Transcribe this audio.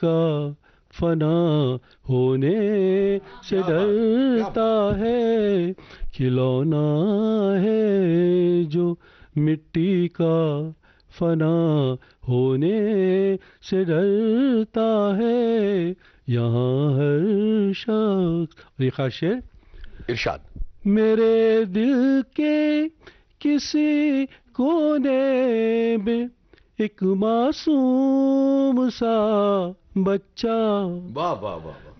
का फना होने से डरता है, खिलौना है जो मिट्टी का फना होने से डरता है, यहाँ हर शख्स। और ये खास शेर, इरशाद। मेरे दिल के किसी कोने में एक मासूम सा बच्चा, वाह वाह वाह वाह,